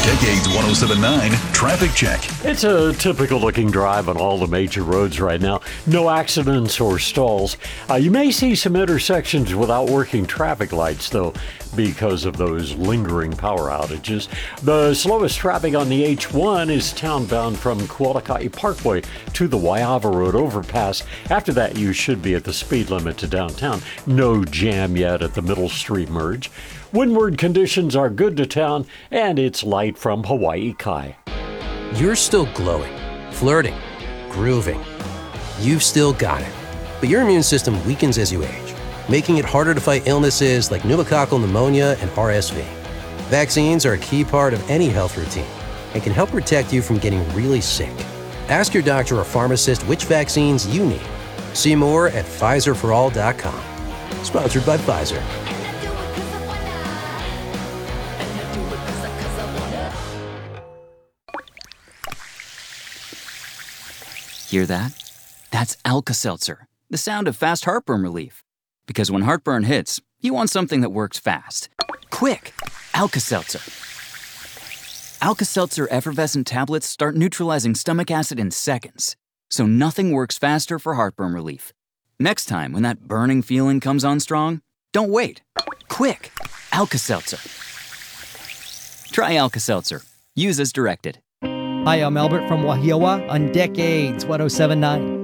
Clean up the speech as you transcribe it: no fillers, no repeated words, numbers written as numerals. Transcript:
Decades 107.9 Traffic Check. It's a typical looking drive on all the major roads right now. No accidents or stalls. You may see some intersections without working traffic lights, though, because of those lingering power outages. The slowest traffic on the H1 is townbound from Kualaka'i Parkway to the Waiava Road overpass. After that, you should be at the speed limit to downtown. No jam yet at the Middle Street merge. Windward conditions are good to town, and it's light from Hawaii Kai. You're still glowing, flirting, grooving. You've still got it. But your immune system weakens as you age, making it harder to fight illnesses like pneumococcal pneumonia and RSV. Vaccines are a key part of any health routine and can help protect you from getting really sick. Ask your doctor or pharmacist which vaccines you need. See more at PfizerForAll.com. Sponsored by Pfizer. Hear that? That's Alka-Seltzer, the sound of fast heartburn relief. Because when heartburn hits, you want something that works fast. Quick! Alka-Seltzer. Alka-Seltzer effervescent tablets start neutralizing stomach acid in seconds, so nothing works faster for heartburn relief. Next time when that burning feeling comes on strong, don't wait. Quick! Alka-Seltzer. Try Alka-Seltzer. Use as directed. Hi, I'm Albert from Wahioa on Decades 107.9.